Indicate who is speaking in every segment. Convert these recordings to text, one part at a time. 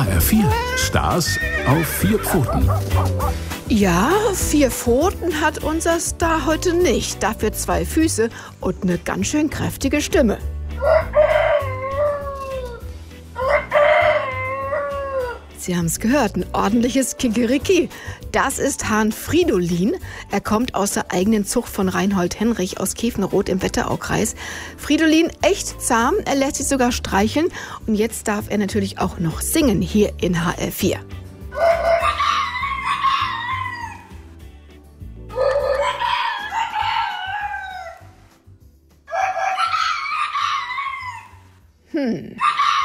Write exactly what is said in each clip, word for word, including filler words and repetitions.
Speaker 1: H R vier, Stars auf vier Pfoten.
Speaker 2: Ja, vier Pfoten hat unser Star heute nicht. Dafür zwei Füße und eine ganz schön kräftige Stimme. Sie haben es gehört, ein ordentliches Kikeriki. Das ist Hahn Fridolin. Er kommt aus der eigenen Zucht von Reinhold Henrich aus Kefenrot im Wetteraukreis. Fridolin echt zahm, er lässt sich sogar streicheln. Und jetzt darf er natürlich auch noch singen hier in H R vier. Hm.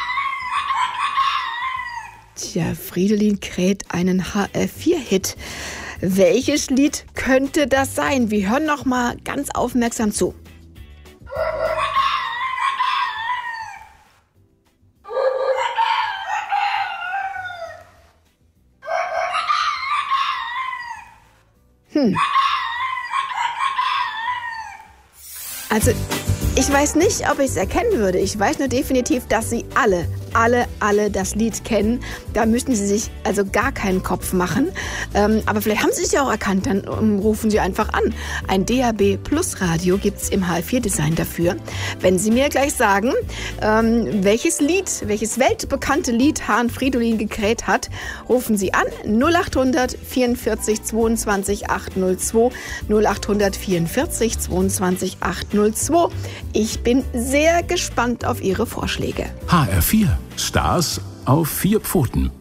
Speaker 2: Tja, Fridolin kräht einen H R vier Hit. Welches Lied könnte das sein? Wir hören noch mal ganz aufmerksam zu. Hm. Also, ich weiß nicht, ob ich es erkennen würde. Ich weiß nur definitiv, dass Sie alle, alle, alle das Lied kennen. Da müssten Sie sich also gar keinen Kopf machen. Ähm, aber vielleicht haben Sie es ja auch erkannt, dann um, rufen Sie einfach an. Ein D A B Plus Radio gibt es im H R vier Design dafür. Wenn Sie mir gleich sagen, ähm, welches Lied, welches weltbekannte Lied Hahn Fridolin gekräht hat, rufen Sie an null acht hundert vierundvierzig zweiundzwanzig achthundertzwei, null acht hundert vierundvierzig zweiundzwanzig achthundertzwei. Ich bin sehr gespannt auf Ihre Vorschläge.
Speaker 1: H R vier, Stars auf vier Pfoten.